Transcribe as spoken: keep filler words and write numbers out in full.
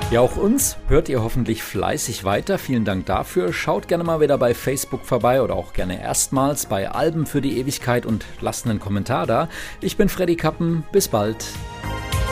Ja, auch uns hört ihr hoffentlich fleißig weiter. Vielen Dank dafür. Schaut gerne mal wieder bei Facebook vorbei oder auch gerne erstmals bei Alben für die Ewigkeit und lasst einen Kommentar da. Ich bin Freddy Kappen. Bis bald.